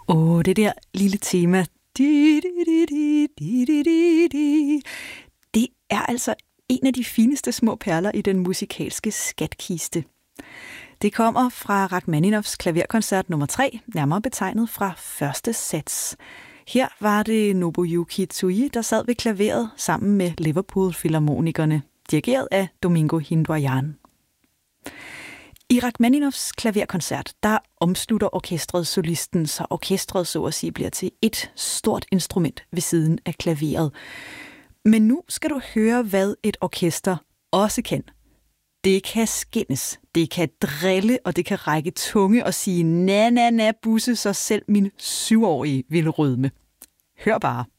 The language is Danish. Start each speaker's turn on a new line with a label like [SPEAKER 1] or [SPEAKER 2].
[SPEAKER 1] Det der lille tema, det er altså en af de fineste små perler i den musikalske skatkiste. Det kommer fra Rachmaninovs klaverkoncert nummer 3, nærmere betegnet fra første sats. Her var det Nobuyuki Tsui, der sad ved klaveret sammen med Liverpool-filharmonikerne, dirigeret af Domingo Hindroyan. I Rachmaninovs klaverkoncert, der omslutter orkestret solisten, så orkestret så at sige bliver til et stort instrument ved siden af klaveret. Men nu skal du høre, hvad et orkester også kan. Det kan skændes, det kan drille, og det kan række tunge og sige na na na busse, så selv min 7-årige ville rødme. Hør bare.